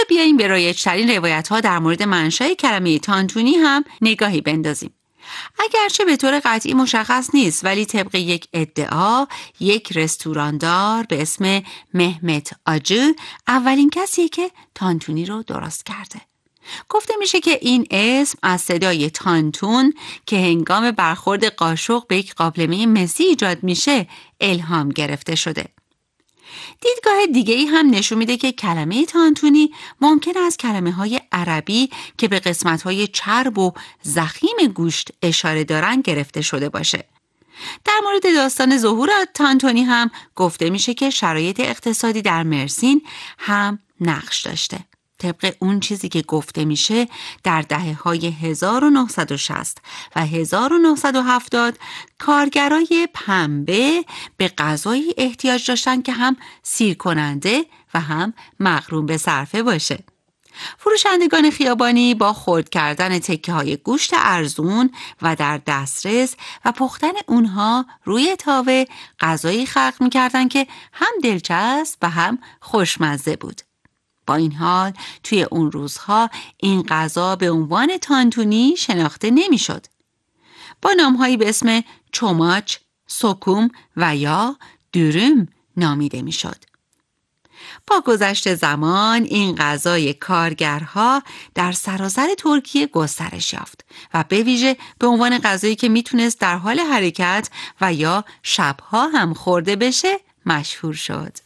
حالا بیاییم به رایج‌ترین روایت‌ها در مورد منشأ کلمه تانتونی هم نگاهی بندازیم. اگرچه به طور قطعی مشخص نیست، ولی طبق یک ادعا یک رستوراندار به اسم مهمت آجو اولین کسیه که تانتونی رو درست کرده. گفته میشه که این اسم از صدای تانتون که هنگام برخورد قاشق به یک قابلمه مسی ایجاد میشه الهام گرفته شده. دیدگاه دیگه‌ای هم نشون میده که کلمه تانتونی ممکن است کلمه‌های عربی که به قسمت‌های چرب و ضخیم گوشت اشاره دارن گرفته شده باشه. در مورد داستان ظهور تانتونی هم گفته میشه که شرایط اقتصادی در مرسین هم نقش داشته. طبق اون چیزی که گفته میشه در دهه‌های 1960 و 1970 کارگرای پنبه به غذایی احتیاج داشتن که هم سیر کننده و هم مقرون به صرفه باشه. فروشندگان خیابانی با خرد کردن تکه‌های گوشت ارزون و در دسترس و پختن اونها روی تاوه غذایی خلق می‌کردن که هم دلچسب و هم خوشمزه بود. با این حال توی اون روزها این غذا به عنوان تانتونی شناخته نمی‌شد. با نام‌هایی به اسم چوماچ، سوکوم و یا دورم نامیده می‌شد. با گذشت زمان این غذای کارگرها در سراسر ترکیه گسترش یافت و به ویژه به عنوان غذایی که میتونست در حال حرکت و یا شبها هم خورده بشه مشهور شد.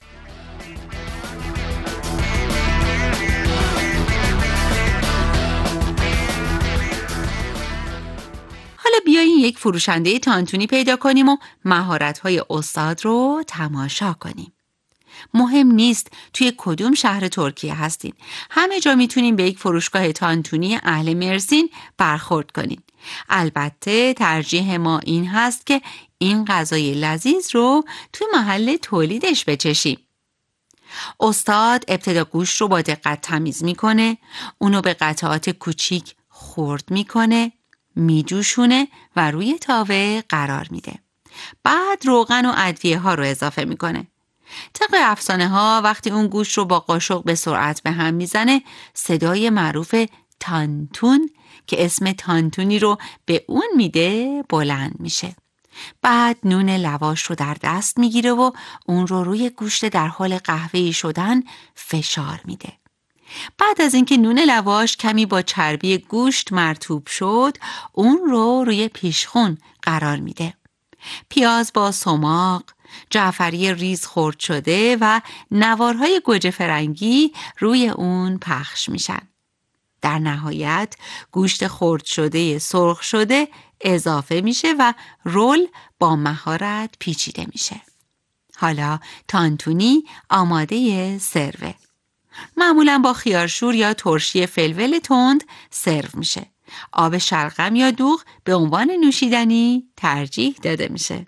حالا بیاییم یک فروشنده تانتونی پیدا کنیم و مهارت‌های استاد رو تماشا کنیم. مهم نیست توی کدوم شهر ترکیه هستین، همه جا میتونین به یک فروشگاه تانتونی اهل مرسین برخورد کنین. البته ترجیح ما این هست که این غذای لذیذ رو توی محل تولیدش بچشیم. استاد ابتدا گوشت رو با دقت تمیز میکنه، اونو به قطعات کوچیک خرد میکنه، میجوشونه و روی تاوه قرار میده. بعد روغن و ادویه ها رو اضافه میکنه. طبق افسانه ها وقتی اون گوشت رو با قاشق به سرعت به هم میزنه صدای معروف تانتون که اسم تانتونی رو به اون میده بلند میشه. بعد نون لواش رو در دست میگیره و اون رو روی گوشت در حال قهوه‌ای شدن فشار میده. بعد از اینکه نون لواش کمی با چربی گوشت مرطوب شد اون رو روی پیشخون قرار میده. پیاز با سماق، جعفری ریز خرد شده و نوارهای گوجه فرنگی روی اون پخش میشن. در نهایت گوشت خرد شده سرخ شده اضافه میشه و رول با مهارت پیچیده میشه. حالا تانتونی آماده سروه. معمولا با خیارشور یا ترشی فلفل تند سرو میشه. آب شلغم یا دوغ به عنوان نوشیدنی ترجیح داده میشه.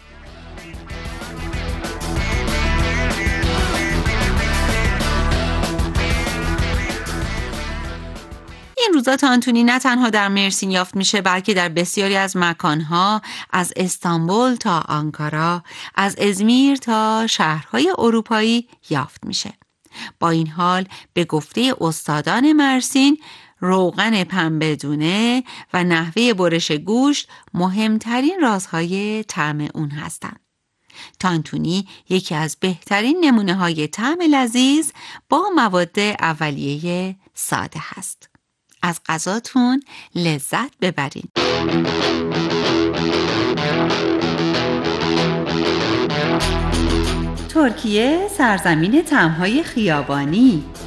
این روزا تانتونی نه تنها در مرسین یافت میشه بلکه در بسیاری از مکانها از استانبول تا آنکارا، از ازمیر تا شهرهای اروپایی یافت میشه. با این حال به گفته استادان مرسین روغن پنبه دونه و نحوه برش گوشت مهمترین رازهای طعم اون هستند. تانتونی یکی از بهترین نمونه های طعم لذیذ با مواد اولیه ساده هست. از غذاتون لذت ببرین. ترکیه سرزمین طعم‌های خیابانی.